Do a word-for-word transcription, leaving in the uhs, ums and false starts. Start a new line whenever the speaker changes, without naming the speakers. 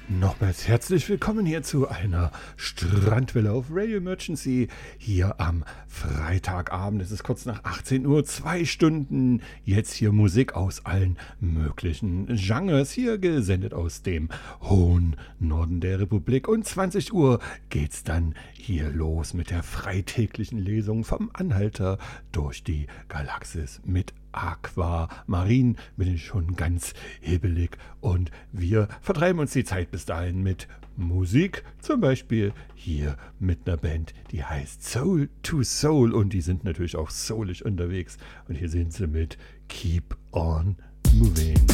Nochmals herzlich willkommen hier zu einer Strandwelle auf Radio Emergency. Hier am Freitagabend. Es ist kurz nach achtzehn Uhr, zwei Stunden. Jetzt hier Musik aus allen möglichen Genres. Hier gesendet aus dem hohen Norden der Republik. Und zwanzig Uhr geht's dann hier los mit der freitäglichen Lesung vom Anhalter durch die Galaxis mit Aquamarin. Bin ich schon ganz hibbelig und wir vertreiben uns die Zeit bis dahin mit Musik, zum Beispiel hier mit einer Band, die heißt Soul to Soul und die sind natürlich auch soulig unterwegs und hier sind sie mit Keep on Moving.